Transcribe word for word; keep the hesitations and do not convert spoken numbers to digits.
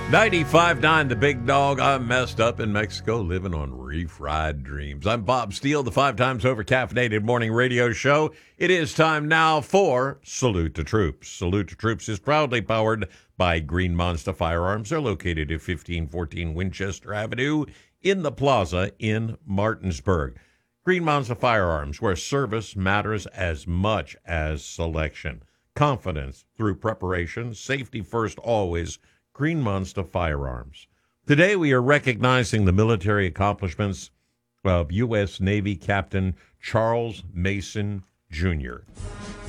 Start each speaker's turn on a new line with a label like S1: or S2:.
S1: ninety-five point nine The Big Dog. I'm messed up in Mexico, living on refried dreams. I'm Bob Steele, the five times over caffeinated morning radio show. It is time now for Salute to Troops. Salute to Troops is proudly powered by Green Monster Firearms. They're located at fifteen fourteen Winchester Avenue in the plaza in Martinsburg. Green Monster Firearms, where service matters as much as selection. Confidence through preparation, safety first always. Green Monster Firearms. Today we are recognizing the military accomplishments of U S Navy Captain Charles Mason Junior